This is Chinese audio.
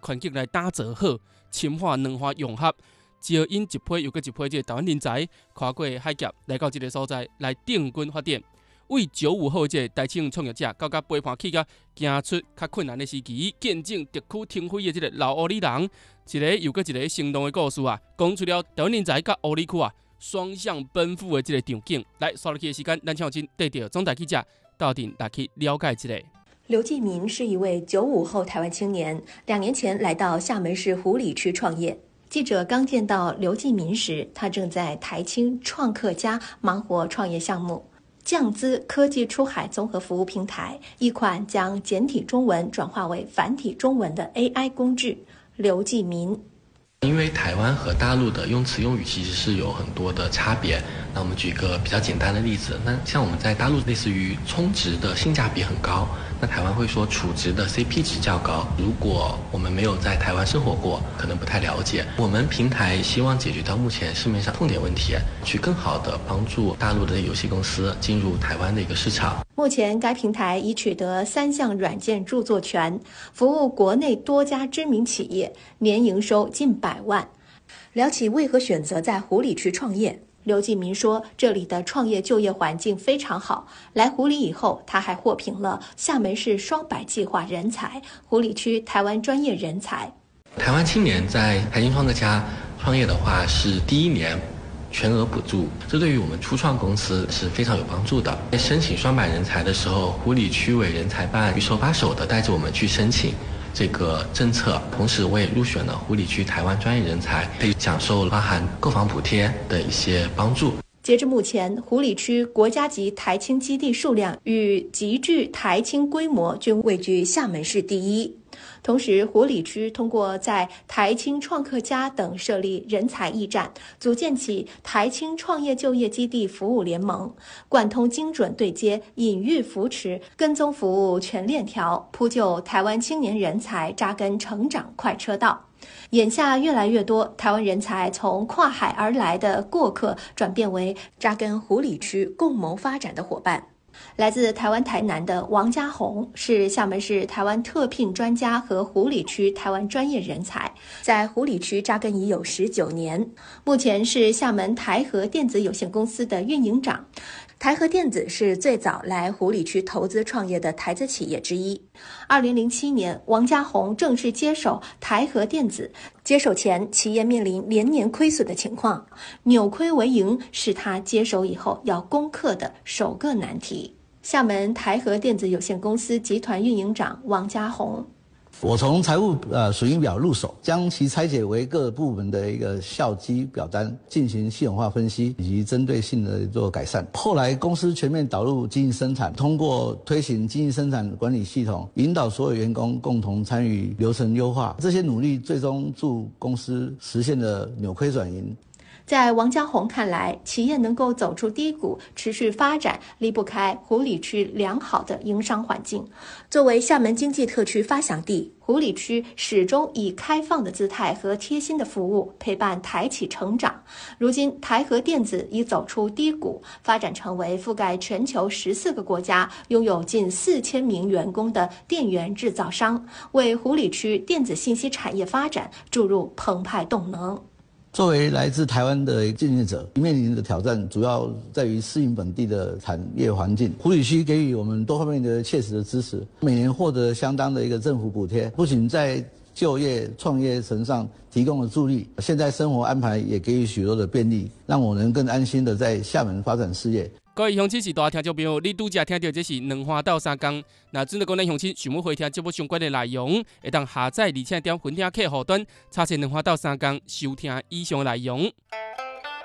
环境来打造好，深化两化融合，招引一批又一批台湾人才跨过海峡来到这个所在来定居发展。为95后这台青创业者到陪伴企业行出较困难的时期，见证特区腾飞的这个老乌里人，一个又一个生动的故事啊，讲出了台湾人才甲乌里区啊双向奔赴的这个场景。来，刷落去的时间，咱请先带着总台记者到店来去了解一下。 刘继民是一位95后台湾青年，2年前来到厦门市湖里区创业。记者刚见到刘继民时，他正在台青创客家忙活创业项目。降资科技出海综合服务平台，一款将简体中文转化为繁体中文的 AI 工具。刘继民， 因为台湾和大陆的用词用语其实是有很多的差别。那我们举个比较简单的例子，那像我们在大陆类似于充值的性价比很高，那台湾会说储值的 CP 值较高。如果我们没有在台湾生活过，可能不太了解。我们平台希望解决到目前市面上痛点问题，去更好的帮助大陆的游戏公司进入台湾的一个市场。 目前该平台已取得3项软件著作权，服务国内多家知名企业，年营收近100万。聊起为何选择在湖里区创业，刘继民说，这里的创业就业环境非常好。来湖里以后，他还获评了厦门市双百计划人才、湖里区台湾专业人才。 台湾青年在台青创客家创业的话，是第1年全额补助，这对于我们初创公司是非常有帮助的。在申请双百人才的时候，湖里区委人才办手把手的带着我们去申请这个政策，同时我也入选了湖里区台湾专业人才，可以享受包含购房补贴的一些帮助。 截至目前，湖里区国家级台青基地数量与集聚台青规模均位居厦门市第1。同时，湖里区通过在台青创客家等设立人才驿站，组建起台青创业就业基地服务联盟，贯通精准对接、隐喻扶持、跟踪服务全链条，铺就台湾青年人才扎根成长快车道。眼下越来越多台湾人才从跨海而来的过客，转变为扎根湖里区共谋发展的伙伴。来自台湾台南的王家宏是厦门市台湾特聘专家和湖里区台湾专业人才，在湖里区扎根已有19年，目前是厦门台和电子有限公司的运营长。台和电子是最早来湖里区投资创业的台资企业之一。2007年，王家宏正式接手台和电子，接手前企业面临连年亏损的情况，扭亏为盈是他接手以后要攻克的首个难题。厦门台和电子有限公司集团运营长王家宏， 我从财务损益表入手，将其拆解为各部门的一个效基表单，进行系统化分析以及针对性的做改善。后来公司全面导入经营生产，通过推行经营生产管理系统，引导所有员工共同参与流程优化，这些努力最终助公司实现了扭亏转盈。 在王家宏看来，企业能够走出低谷，持续发展，离不开湖里区良好的营商环境。作为厦门经济特区发祥地，湖里区始终以开放的姿态和贴心的服务陪伴台企成长。如今，台和电子已走出低谷，发展成为覆盖全球14个国家、拥有近4000名员工的电源制造商，为湖里区电子信息产业发展注入澎湃动能。 作为来自台湾的竞争者，面临的挑战主要在于适应本地的产业环境。湖里区给予我们多方面的切实的支持，每年获得相当的一个政府补贴，不仅在就业创业层上提供了助力，现在生活安排也给予许多的便利，让我能更安心的在厦门发展事业。 各位乡亲是大听众朋友，你拄则听到这是2花到3工。那准备讲咱乡亲想要回听节目相关的内容，会当下载而且点分听客户端查询2花到3工收听以上的内容。